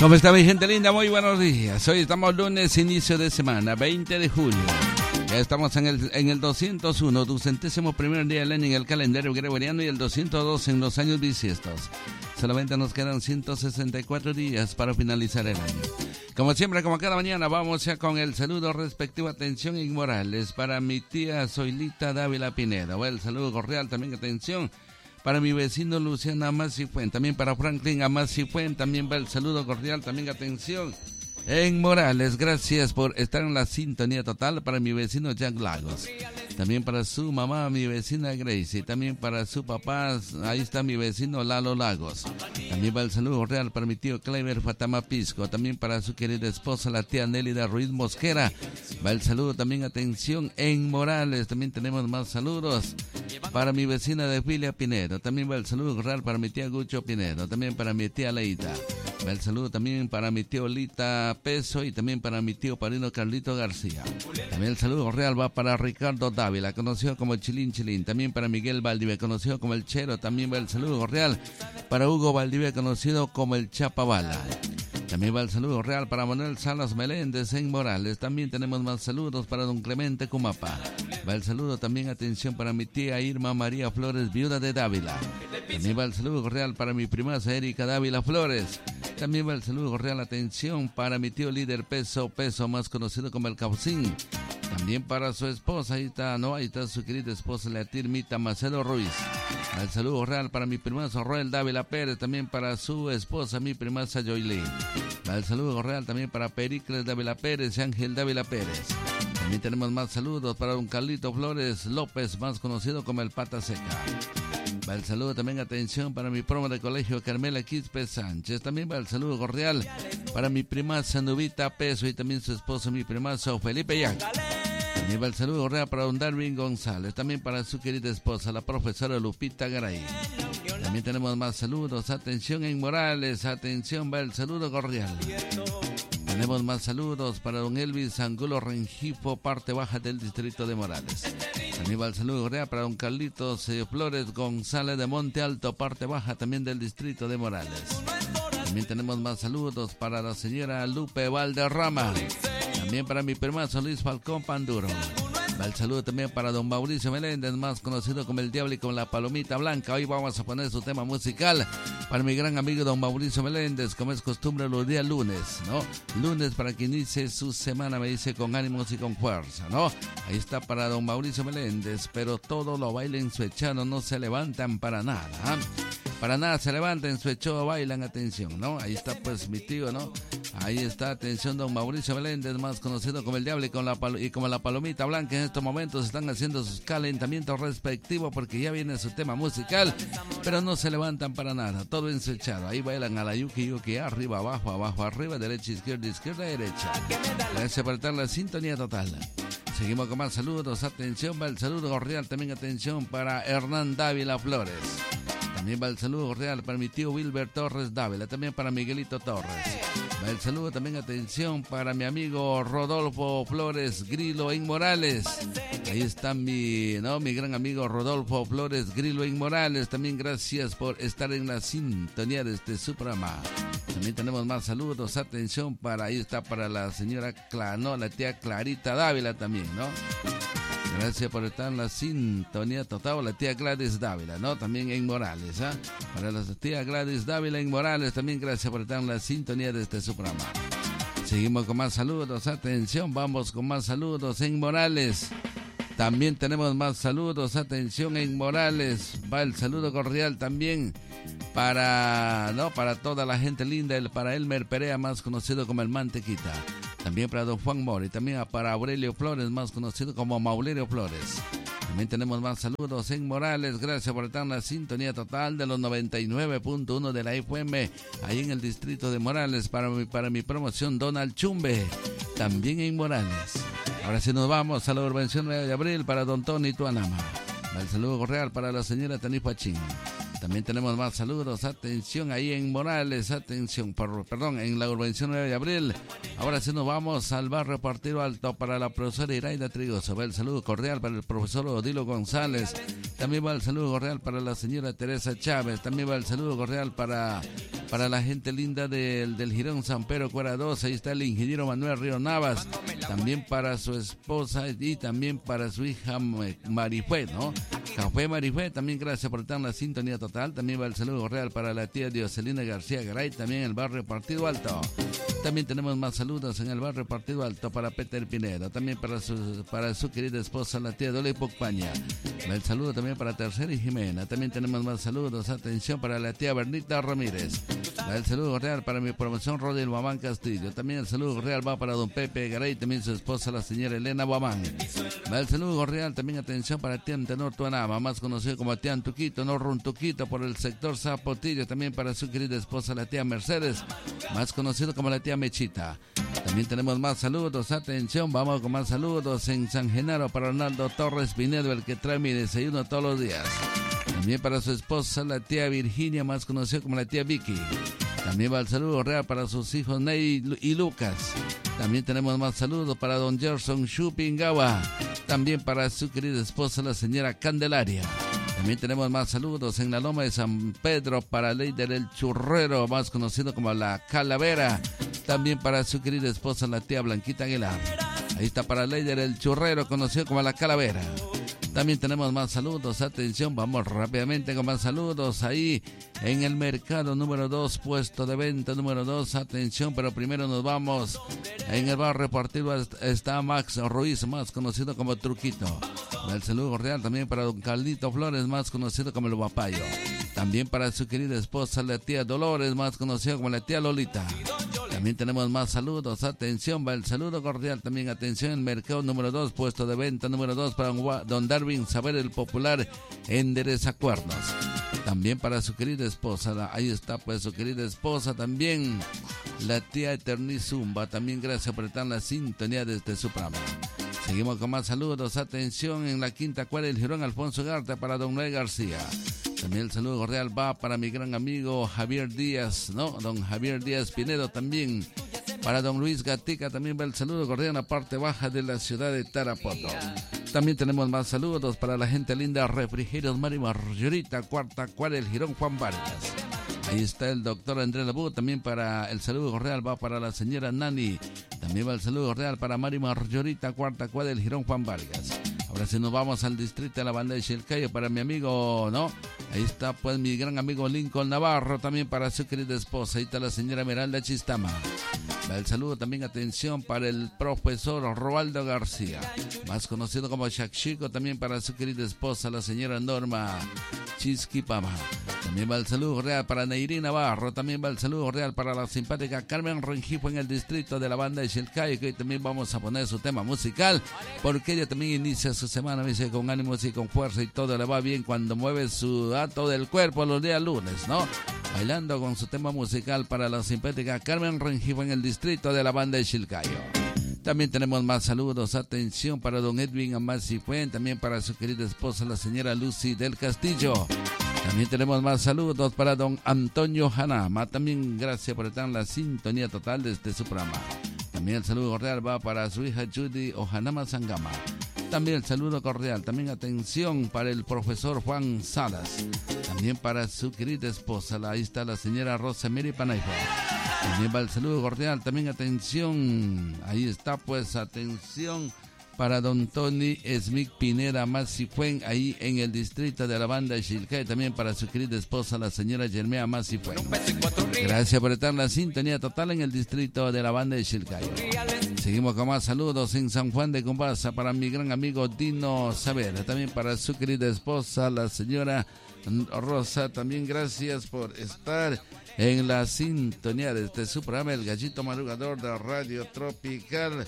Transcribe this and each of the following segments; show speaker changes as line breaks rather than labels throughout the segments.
¿Cómo está mi gente linda? Muy buenos días. Hoy estamos lunes, inicio de semana, 20 de julio. Ya estamos en el 201, 201º día del año en el calendario gregoriano y el 202 en los años bisiestos. Solamente nos quedan 164 días para finalizar el año. Como siempre, como cada mañana, vamos ya con el saludo respectivo. Atención inmorales para mi tía Zoilita Dávila Pineda. El saludo cordial también, atención. Para mi vecino Luciano Amasifuen, también para Franklin Amasifuen, también va el saludo cordial, también atención. En Morales, gracias por estar en la sintonía total. Para mi vecino Jack Lagos, también para su mamá, mi vecina Gracie, también para su papá, ahí está mi vecino Lalo Lagos. También va el saludo cordial para mi tío Clever Fatama Pisco, también para su querida esposa, la tía Nélida Ruiz Mosquera. Va el saludo también, atención, en Morales. También tenemos más saludos para mi vecina de Filia Pinedo. También va el saludo cordial para mi tía Gucho Pinedo, también para mi tía Leita. Va el saludo también para mi tío Lita Peso y también para mi tío Parino Carlito García. También el saludo real va para Ricardo Dávila, conocido como Chilín Chilín. También para Miguel Valdivia, conocido como el Chero. También va el saludo real para Hugo Valdivia, conocido como el Chapabala. También va el saludo real para Manuel Salas Meléndez en Morales. También tenemos más saludos para don Clemente Cumapa. Va el saludo también, atención, para mi tía Irma María Flores, viuda de Dávila. También va el saludo real para mi primaza Erika Dávila Flores. También va el saludo real, atención, para mi tío líder Peso, más conocido como el Caucín. También para su esposa, ahí está su querida esposa, la Tirmita Macedo Ruiz. El saludo real para mi primazo Roel Dávila Pérez, también para su esposa, mi primaza Joylene. El saludo real también para Pericles Dávila Pérez y Ángel Dávila Pérez. También tenemos más saludos para don Carlito Flores López, más conocido como el Pata Seca. Va el saludo también, atención, para mi promo de colegio Carmela Quispe Sánchez. También va el saludo cordial para mi primaza Nubita Peso y también su esposo, mi primazo Felipe Yang. También va el saludo cordial para don Darwin González, también para su querida esposa, la profesora Lupita Garay. También tenemos más saludos, atención en Morales, atención, va el saludo cordial. Tenemos más saludos para don Elvis Angulo Rengifo, parte baja del distrito de Morales. También va el saludo cordial para don Carlitos Flores González de Monte Alto, parte baja también del distrito de Morales. También tenemos más saludos para la señora Lupe Valderrama. También para mi primazo Luis Falcón Panduro. Va el saludo también para don Mauricio Meléndez, más conocido como el Diablo y con la Palomita Blanca. Hoy vamos a poner su tema musical para mi gran amigo don Mauricio Meléndez, como es costumbre los días lunes, ¿no? Lunes para que inicie su semana, me dice, con ánimos y con fuerza, ¿no? Ahí está para don Mauricio Meléndez, pero todo lo bailen su echado, no se levantan para nada, ¿eh? Para nada se levantan su echado, bailan, atención, ¿no? Ahí está pues mi tío, ¿no? Ahí está, atención, don Mauricio Meléndez, más conocido como el Diablo y como la Palomita Blanca. En estos momentos están haciendo sus calentamientos respectivos porque ya viene su tema musical, pero no se levantan para nada, todo ensechado. Ahí bailan a la yuki yuki, arriba, abajo, abajo, arriba, derecha, izquierda, derecha. Gracias por estar en la sintonía total. Seguimos con más saludos, atención, va el saludo cordial, también atención para Hernán Dávila Flores. También va el saludo real para mi tío Wilber Torres Dávila, también para Miguelito Torres. Va el saludo también, atención, para mi amigo Rodolfo Flores Grillo en Morales. Ahí está mi gran amigo Rodolfo Flores Grillo en Morales. También gracias por estar en la sintonía de este su programa. También tenemos más saludos, atención, ahí está para la señora la tía Clarita Dávila también, ¿no? Gracias por estar en la sintonía total, la tía Gladys Dávila, ¿no? También en Morales, ¿ah? Para la tía Gladys Dávila en Morales, también gracias por estar en la sintonía de este su programa. Seguimos con más saludos, atención, vamos con más saludos en Morales. También tenemos más saludos, atención en Morales. Va el saludo cordial también para toda la gente linda, para Elmer Perea, más conocido como el Mantequita. También para don Juan Mori, también para Aurelio Flores, más conocido como Maulerio Flores. También tenemos más saludos en Morales. Gracias por estar en la sintonía total de los 99.1 de la FM, ahí en el distrito de Morales, para mi promoción Donald Chumbe, también en Morales. Ahora sí nos vamos a la urbanización 9 de abril para don Tony Tuanama. El saludo cordial para la señora Tanifa Chin. También tenemos más saludos, atención, ahí en Morales, atención, en la urbanización 9 de abril. Ahora sí nos vamos al barrio Partido Alto para la profesora Iraida Trigoso. Va el saludo cordial para el profesor Odilo González. También va el saludo cordial para la señora Teresa Chávez. También va el saludo cordial para Para la gente linda del Girón San Pedro Cuera 2, ahí está el ingeniero Manuel Río Navas. También para su esposa y también para su hija Marifé, ¿no? Café Marifé, también gracias por estar en la sintonía total. También va el saludo cordial para la tía Dioselina García Garay, también en el barrio Partido Alto. También tenemos más saludos en el barrio Partido Alto para Peter Pineda, también para su querida esposa, la tía Dole Pucpaña. El saludo también para Tercera y Jimena. También tenemos más saludos, atención, para la tía Bernita Ramírez. El saludo cordial para mi promoción Rodel Guamán Castillo. También el saludo cordial va para don Pepe Garay, también su esposa, la señora Elena Guamán. El saludo cordial también, atención, para tía Antenor Tuanama, más conocido como tía Antuquito, no Runtuquito, por el sector Zapotillo. También para su querida esposa, la tía Mercedes, más conocido como la tía Mechita. También tenemos más saludos, atención, vamos con más saludos en San Genaro para Ronaldo Torres Pinedo, el que trae mi desayuno todos los días. También para su esposa, la tía Virginia, más conocida como la tía Vicky. También va el saludo real para sus hijos Ney y Lucas. También tenemos más saludos para don Gerson Shupingawa. También para su querida esposa, la señora Candelaria. También tenemos más saludos en la Loma de San Pedro para Leider el Churrero, más conocido como la Calavera. También para su querida esposa, la tía Blanquita Aguilar. Ahí está para Leider el Churrero, conocido como la Calavera. También tenemos más saludos, atención, vamos rápidamente con más saludos ahí en el mercado número 2, puesto de venta número 2, atención, pero primero nos vamos en el barrio Partido, está Max Ruiz, más conocido como Truquito. El saludo cordial también para don Carlito Flores, más conocido como el Guapayo. También para su querida esposa, la tía Dolores, más conocida como la tía Lolita. También tenemos más saludos, atención, va el saludo cordial también, atención, el mercado número 2, puesto de venta número 2 para don Darwin Saber, el popular Endereza Cuernos. También para su querida esposa, ahí está pues su querida esposa también, la tía Eternizumba, también gracias por estar en la sintonía desde su programa. Seguimos con más saludos, atención, en la quinta cuadra del Girón Alfonso Garta para don Noé García. También el saludo cordial va para mi gran amigo Javier Díaz, ¿no? Don Javier Díaz Pinedo también. Para don Luis Gatica también va el saludo cordial en la parte baja de la ciudad de Tarapoto. También tenemos más saludos para la gente linda, Refrigerios Mari Margarita, cuarta cuadra del Girón Juan Vargas. Ahí está el doctor Andrés Labú, también para el saludo cordial va para la señora Nani. También va el saludo cordial para Mari Margarita, cuarta cuadra del Girón Juan Vargas. Ahora si nos vamos al distrito de la banda de Chilcayo para mi amigo, ¿no? Ahí está pues mi gran amigo Lincoln Navarro, también para su querida esposa. Ahí está la señora Meralda Chistama. El saludo también, atención, para el profesor Roaldo García, más conocido como Shakshiko, también para su querida esposa, la señora Norma Chisquipama. También va el saludo real para Neyri Navarro, también va el saludo real para la simpática Carmen Rengifo en el distrito de la banda de Chilcayo, que hoy también vamos a poner su tema musical, porque ella también inicia su semana, me dice, con ánimos y con fuerza, y todo le va bien cuando mueve su dato del cuerpo los días lunes, ¿no? Bailando con su tema musical para la simpática Carmen Rengifo en el distrito de la banda de Chilcayo. También tenemos más saludos, atención, para don Edwin Amasi Fuen, también para su querida esposa, la señora Lucy del Castillo. También tenemos más saludos para don Antonio Hanama, también gracias por estar en la sintonía total desde su programa. También el saludo cordial va para su hija Judy Ohanama Sangama. También el saludo cordial, también atención para el profesor Juan Salas. También para su querida esposa, ahí está la señora Rosa Mary Panaifa. También va el saludo cordial, también atención, ahí está pues atención para don Tony Smith Pineda Masifuen, ahí en el distrito de la banda de Chilcayo, también para su querida esposa, la señora Germea Masifuen. Gracias por estar en la sintonía total en el distrito de la banda de Chilcayo. Seguimos con más saludos en San Juan de Cumbasa para mi gran amigo Dino Saber, también para su querida esposa, la señora Rosa, también gracias por estar en la sintonía de este su programa, El Gallito Madrugador de Radio Tropical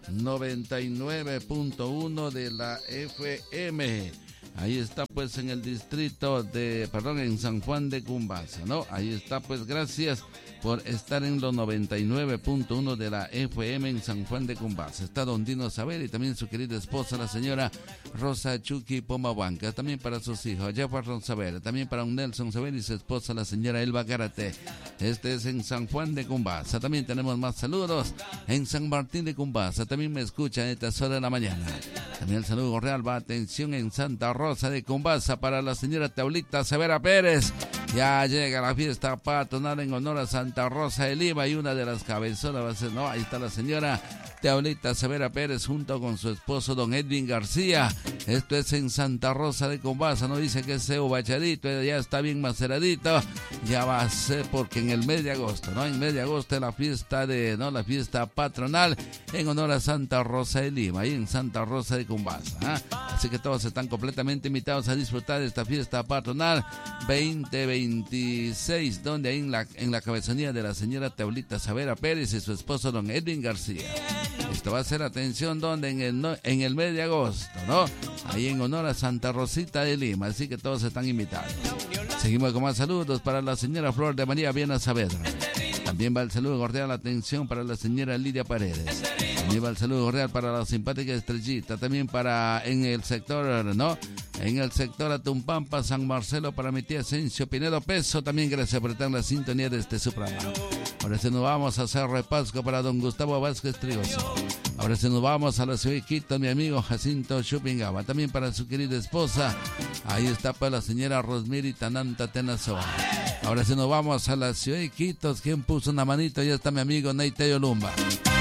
99.1 de la FM. Ahí está pues en el distrito de, en San Juan de Cumbasa, ¿no? Ahí está pues, gracias por estar en los 99.1 de la FM en San Juan de Cumbasa. Está don Dino Saber y también su querida esposa, la señora Rosa Chucky Pomahuanca, también para sus hijos, Jefferson Saber, también para un Nelson Saber y su esposa, la señora Elba Garate. Este es en San Juan de Cumbasa. También tenemos más saludos en San Martín de Cumbasa, también me escuchan a estas horas de la mañana. También el saludo real va, atención, en Santa Rosa de Cumbasa para la señora Taulita Severa Pérez. Ya llega la fiesta patronal en honor a Santa Rosa de Lima y una de las cabezonas va a ser, ahí está la señora Teolita Savera Pérez junto con su esposo don Edwin García. Esto es en Santa Rosa de Combasa, no dice que sea bachadito, ya está bien maceradito. Ya va a ser porque en el mes de agosto, en mes de agosto es la fiesta patronal en honor a Santa Rosa de Lima, ahí en Santa Rosa de Combasa. Así que todos están completamente invitados a disfrutar de esta fiesta patronal 2026, donde ahí en la cabezonía de la señora Teolita Savera Pérez y su esposo don Edwin García. Esto va a ser, atención, donde en el mes de agosto, ahí en honor a Santa Rosita de Lima, así que todos están invitados. Seguimos con más saludos para la señora Flor de María Viana Saavedra. También va el saludo cordial, atención, para la señora Lidia Paredes. También va el saludo cordial para la simpática Estrellita. También para en el sector, en el sector Atumpampa, San Marcelo, para mi tía Asensio Pinedo Peso. También gracias por estar en la sintonía de este su programa. Ahora sí nos vamos a hacer repasco para don Gustavo Vázquez Trigoso. Ahora sí nos vamos a la ciudad de Quito, mi amigo Jacinto Chupingaba. También para su querida esposa. Ahí está para la señora Rosmiri Tananta Tenazoa. Ahora sí nos vamos a la ciudad de Quito. ¿Quién puso una manito? Ya está mi amigo Neiteo Lumba.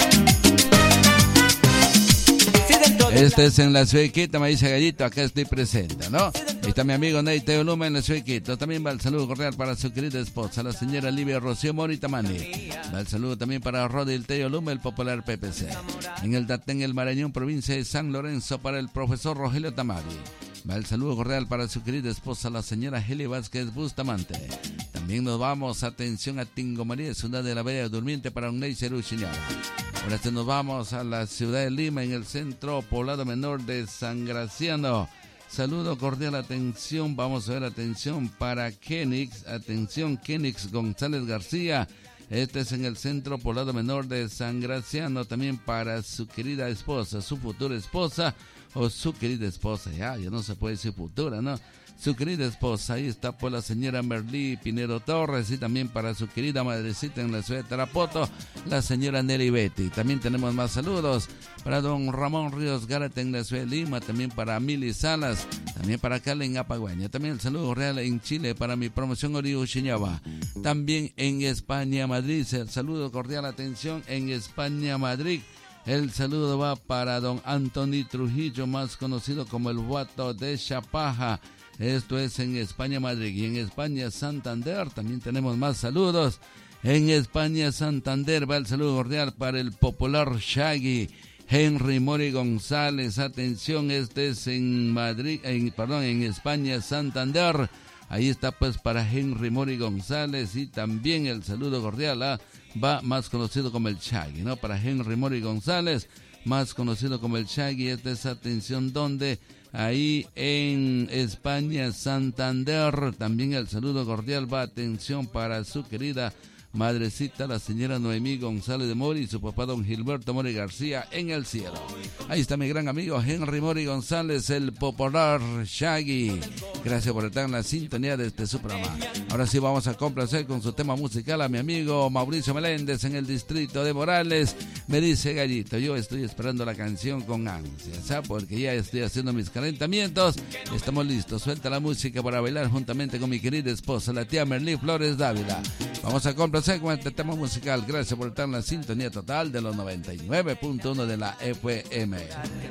Este es en la ciudad de Quito, me dice Gallito, acá estoy presente, Ahí está mi amigo Neiteo Lumba en la ciudad de Quito. También va el saludo cordial para su querida esposa, la señora Livia Rocío Morita Mani. Va el saludo también para Rodil Teo Lumba, el popular PPC. En el Datén, el Marañón, provincia de San Lorenzo, para el profesor Rogelio Tamari. Va el saludo cordial para su querida esposa, la señora Heli Vázquez Bustamante. También nos vamos, atención, a Tingo María, ciudad de la Bella Durmiente, para un Neiseru Chiñaba. Ahora nos vamos a la ciudad de Lima, en el centro poblado menor de San Graciano. Saludo cordial, atención, vamos a ver, atención para Kenix, atención, Kenix González García. Este es en el centro poblado menor de San Graciano, también para su querida esposa, su futura esposa, o su querida esposa, ya no se puede decir futura, su querida esposa, ahí está por la señora Merlí Pinero Torres, y también para su querida madrecita en la ciudad de Tarapoto, la señora Nelly Betty. También tenemos más saludos para don Ramón Ríos Gárate en la ciudad de Lima, también para Mili Salas, también para Calen Apagüeña, también el saludo real en Chile para mi promoción Oriu Chiñaba, también en España, Madrid, el saludo cordial, atención, en España, Madrid. El saludo va para don Anthony Trujillo, más conocido como el Guato de Chapaja. Esto es en España, Madrid. Y en España, Santander, también tenemos más saludos. En España, Santander, va el saludo cordial para el popular Shaggy, Henry Mori González. Atención, este es en Madrid, en España, Santander. Ahí está pues para Henry Mori González, y también el saludo cordial va más conocido como el Shaggy, para Henry Mori González, más conocido como el Shaggy. Esta es, atención, donde ahí en España, Santander. También el saludo cordial va, atención, para su querida madrecita, la señora Noemí González de Mori, y su papá don Gilberto Mori García en el cielo. Ahí está mi gran amigo Henry Mori González, el popular Shaggy. Gracias por estar en la sintonía de este su programa. Ahora sí vamos a complacer con su tema musical a mi amigo Mauricio Meléndez en el distrito de Morales. Me dice Gallito, yo estoy esperando la canción con ansia, porque ya estoy haciendo mis calentamientos. Estamos listos, suelta la música para bailar juntamente con mi querida esposa, la tía Merlí Flores Dávila. Vamos a complacer con este tema musical. Gracias por estar en la sintonía total de los 99.1 de la FM.